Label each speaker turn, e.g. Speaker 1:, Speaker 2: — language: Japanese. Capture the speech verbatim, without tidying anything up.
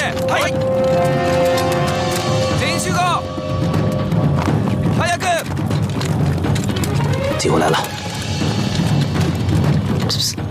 Speaker 1: はい。全員集合。早く。
Speaker 2: 机会来了。